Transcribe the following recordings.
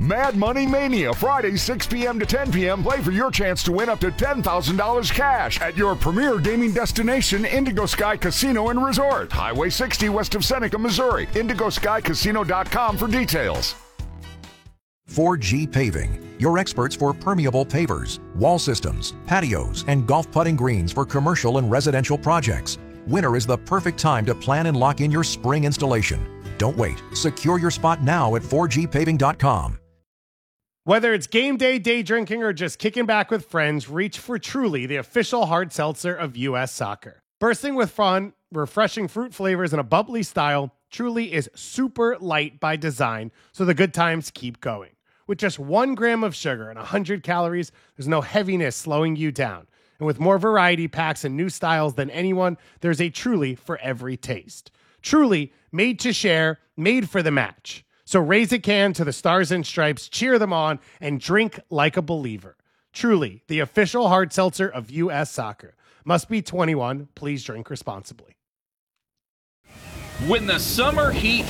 Mad Money Mania, Friday, 6 p.m. to 10 p.m. Play for your chance to win up to $10,000 cash at your premier gaming destination, Indigo Sky Casino and Resort. Highway 60 west of Seneca, Missouri. IndigoSkyCasino.com for details. 4G Paving, your experts for permeable pavers, wall systems, patios, and golf putting greens for commercial and residential projects. Winter is the perfect time to plan and lock in your spring installation. Don't wait. Secure your spot now at 4gpaving.com. Whether it's game day, day drinking, or just kicking back with friends, reach for Truly, the official hard seltzer of U.S. Soccer. Bursting with fun, refreshing fruit flavors, and a bubbly style, Truly is super light by design, so the good times keep going. With just 1 gram of sugar and 100 calories, there's no heaviness slowing you down. And with more variety packs and new styles than anyone, there's a Truly for every taste. Truly, made to share, made for the match. So raise a can to the Stars and Stripes, cheer them on, and drink like a believer. Truly, the official hard seltzer of U.S. Soccer. Must be 21. Please drink responsibly. When the summer heat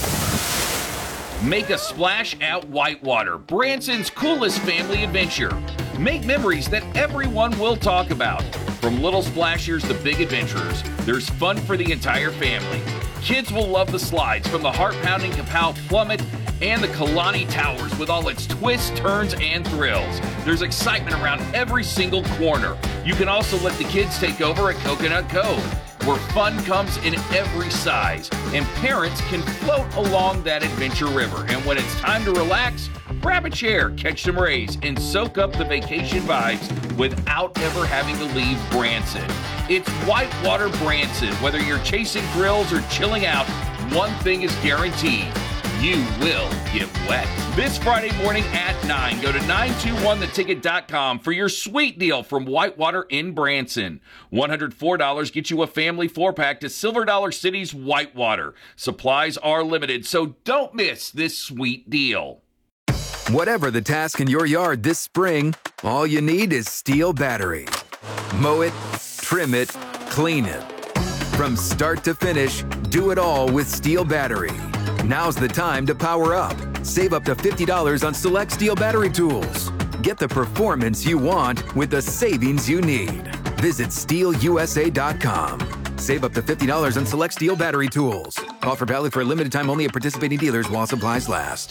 hits, make a splash at Whitewater, Branson's coolest family adventure. Make memories that everyone will talk about. From little splashers to big adventurers, there's fun for the entire family. Kids will love the slides from the heart-pounding Kapow Plummet and the Kalani Towers with all its twists, turns, and thrills. There's excitement around every single corner. You can also let the kids take over at Coconut Cove, where fun comes in every size, and parents can float along that adventure river. And when it's time to relax, grab a chair, catch some rays, and soak up the vacation vibes without ever having to leave Branson. It's Whitewater Branson. Whether you're chasing thrills or chilling out, one thing is guaranteed: you will get wet. This Friday morning at 9, go to 921theticket.com for your sweet deal from Whitewater in Branson. $104 gets you a family 4-pack to Silver Dollar City's Whitewater. Supplies are limited, so don't miss this sweet deal. Whatever the task in your yard this spring, all you need is Steel Battery. Mow it, trim it, clean it. From start to finish, do it all with Steel Battery. Now's the time to power up. Save up to $50 on select Steel Battery tools. Get the performance you want with the savings you need. Visit SteelUSA.com. Save up to $50 on select Steel Battery tools. Offer valid for a limited time only at participating dealers while supplies last.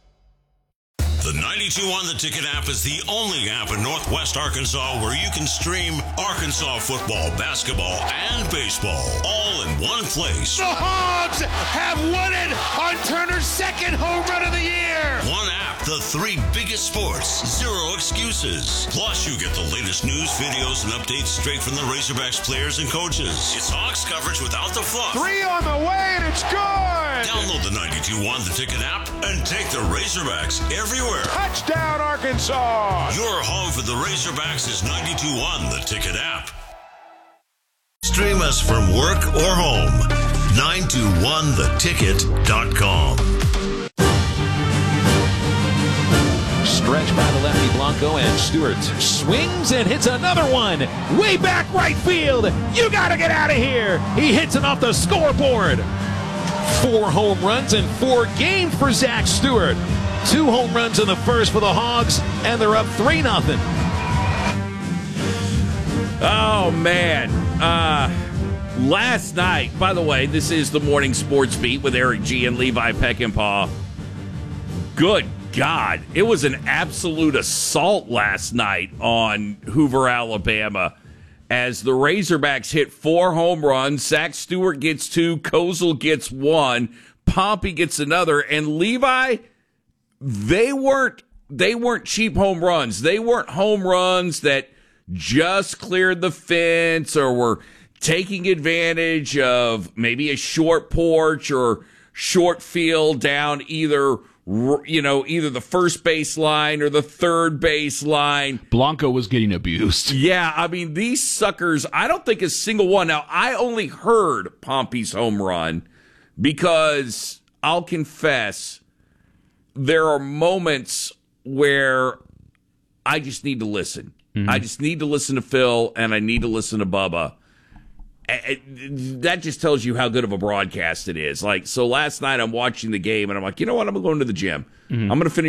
The 92 on the Ticket app is the only app in Northwest Arkansas where you can stream Arkansas football, basketball, and baseball all in one place. The Hogs have won it on Turner's second home run of the year. One app, the 3 biggest sports, 0 excuses. Plus, you get the latest news, videos, and updates straight from the Razorbacks players and coaches. It's Hawks coverage without the fluff. 3 on the way, and it's good. Download the 92 on the Ticket app and take the Razorbacks everywhere. Touchdown, Arkansas! Your home for the Razorbacks is 92 on the Ticket app. Stream us from work or home. 921theticket.com. Stretch by the lefty Blanco, and Stewart swings and hits another one. Way back right field. You got to get out of here. He hits it off the scoreboard. 4 home runs in 4 games for Zach Stewart. 2 home runs in the first for the Hogs, and they're up 3-0. Oh, man. Last night, by the way, this is the Morning Sports Beat with Eric G. and Levi Peckinpah. Good God. It was an absolute assault last night on Hoover, Alabama, as the Razorbacks hit 4 home runs. Zach Stewart gets 2, Kozel gets 1, Pompey gets another, and Levi, they weren't cheap home runs. They weren't home runs that just cleared the fence or were taking advantage of maybe a short porch or short field down either the first base line or the third base line. Blanco was getting abused. Yeah, I mean, these suckers, I don't think a single one. Now, I only heard Pompey's home run because I'll confess there are moments where I just need to listen. Mm-hmm. I just need to listen to Phil, and I need to listen to Bubba. That just tells you how good of a broadcast it is. So last night I'm watching the game, and I'm like, you know what? I'm going to the gym. Mm-hmm. I'm going to finish